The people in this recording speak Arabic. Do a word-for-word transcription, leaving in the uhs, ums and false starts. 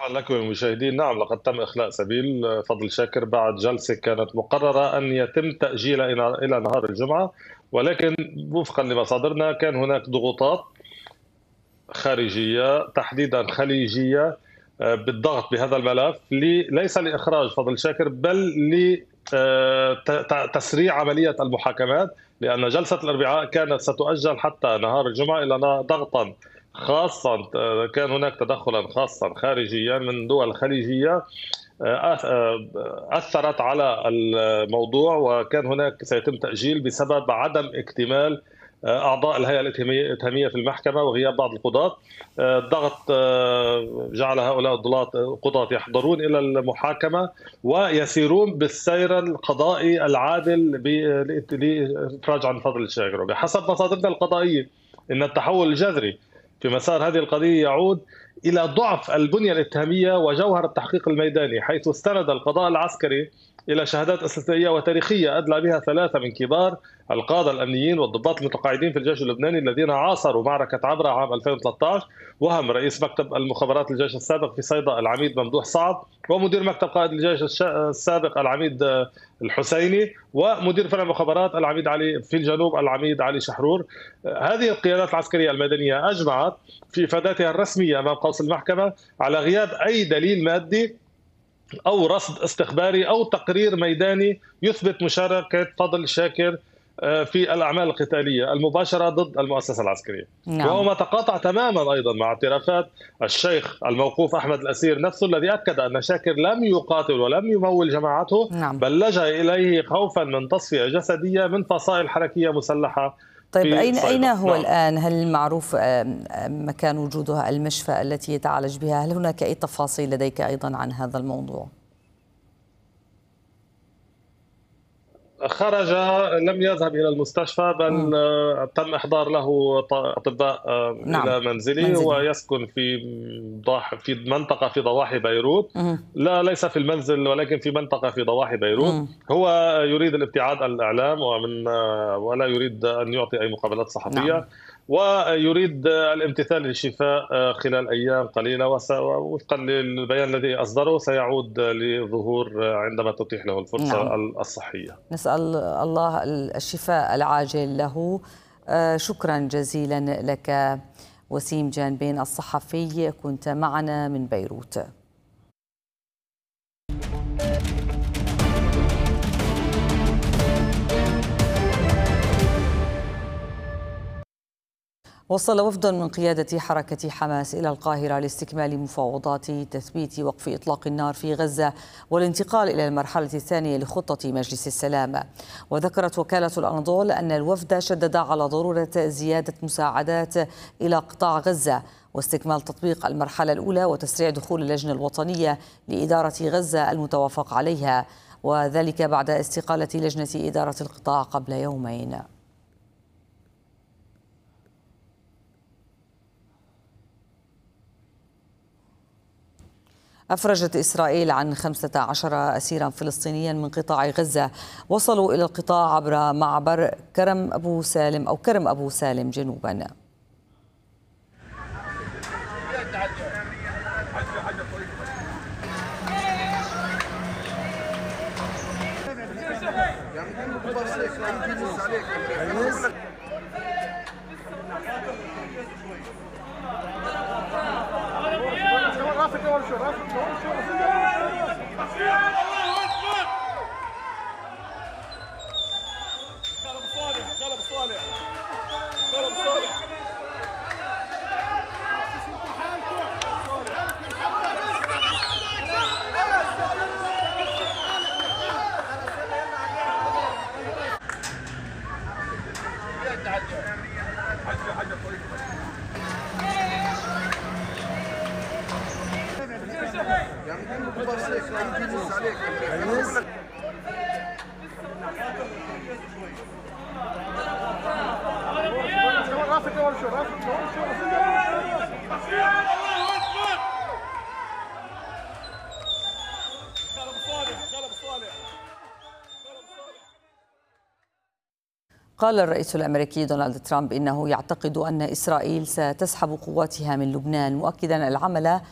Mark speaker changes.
Speaker 1: مرحبا لك والمشاهدين. نعم، لقد تم إخلاء سبيل فضل شاكر بعد جلسة كانت مقررة أن يتم تأجيلها إلى إلى نهار الجمعة، ولكن وفقا لمصادرنا كان هناك ضغوطات خارجية تحديدا خليجية آه، بالضغط بهذا الملف لي- ليس لإخراج فضل شاكر بل لتسريع عملية المحاكمات، لأن جلسة الأربعاء كانت ستؤجل حتى نهار الجمعة إلى نا- ضغطا خاصا. آه، كان هناك تدخلا خاصا خارجيا من دول خليجية آه، آه، أثرت على الموضوع، وكان هناك سيتم تأجيل بسبب عدم اكتمال آه، أعضاء الهيئة الائتمانية في المحكمة وغياب بعض القضاة. آه، الضغط آه، جعل هؤلاء القضاة يحضرون إلى المحاكمة ويسيرون بالسير القضائي العادل ب- للإفراج عن فضل الشاكر. وبحسب مصادرنا القضائية إن التحول الجذري في مسار هذه القضية يعود إلى ضعف البنية الاتهامية وجوهر التحقيق الميداني، حيث استند القضاء العسكري إلى شهادات استثنائية وتاريخية أدلى بها ثلاثة من كبار القادة الأمنيين والضباط المتقاعدين في الجيش اللبناني الذين عاصروا معركة عبرة عام ألفين وثلاثة عشر، وهم رئيس مكتب المخابرات الجيش السابق في صيدا العميد ممدوح صعب، ومدير مكتب قائد الجيش السابق العميد الحسيني، ومدير فرع المخابرات العميد علي في الجنوب العميد علي شحرور. هذه القيادات العسكرية الميدانية أجمعت في إفادتها الرسمية أمام قوس المحكمة على غياب أي دليل مادي أو رصد استخباري أو تقرير ميداني يثبت مشاركة فضل شاكر في الأعمال القتالية المباشرة ضد المؤسسة العسكرية.
Speaker 2: نعم.
Speaker 1: وهو ما تقاطع تماما أيضا مع اعترافات الشيخ الموقوف أحمد الأسير نفسه، الذي أكد أن شاكر لم يقاتل ولم يمول جماعته،
Speaker 2: نعم.
Speaker 1: بل لجأ إليه خوفا من تصفية جسدية من فصائل حركية مسلحة.
Speaker 2: طيب أين أين هو
Speaker 1: نعم.
Speaker 2: الآن؟ هل معروف مكان وجودها المشفى التي يتعالج بها؟ هل هناك أي تفاصيل لديك أيضا عن هذا الموضوع؟
Speaker 1: خرج، لم يذهب إلى المستشفى، بل
Speaker 2: مم.
Speaker 1: تم إحضار له أطباء
Speaker 2: نعم.
Speaker 1: إلى منزله.
Speaker 2: منزلي.
Speaker 1: هو يسكن في ضاح في منطقة في ضواحي بيروت.
Speaker 2: مم.
Speaker 1: لا، ليس في المنزل ولكن في منطقة في ضواحي بيروت.
Speaker 2: مم.
Speaker 1: هو يريد الابتعاد عن الإعلام ومن ولا يريد أن يعطي أي مقابلات صحفية.
Speaker 2: نعم.
Speaker 1: ويريد الامتثال للشفاء خلال أيام قليلة، ووفقا للبيان الذي أصدره سيعود للظهور عندما تتيح له الفرصة
Speaker 2: نعم.
Speaker 1: الصحية.
Speaker 2: نسأل الله الشفاء العاجل له. شكرا جزيلا لك وسيم جانبين الصحفي، كنت معنا من بيروت. وصل وفد من قيادة حركة حماس إلى القاهرة لاستكمال مفاوضات تثبيت وقف إطلاق النار في غزة والانتقال إلى المرحلة الثانية لخطة مجلس السلام. وذكرت وكالة الأناضول أن الوفد شدد على ضرورة زيادة مساعدات إلى قطاع غزة واستكمال تطبيق المرحلة الأولى وتسريع دخول اللجنة الوطنية لإدارة غزة المتوافق عليها، وذلك بعد استقالة لجنة إدارة القطاع قبل يومين. أفرجت إسرائيل عن خمسة عشر أسيرا فلسطينيا من قطاع غزة وصلوا إلى القطاع عبر معبر كرم أبو سالم أو كرم أبو سالم جنوبا. قال الرئيس الأمريكي دونالد ترامب إنه يعتقد أن إسرائيل ستسحب قواتها من لبنان، مؤكدا العمل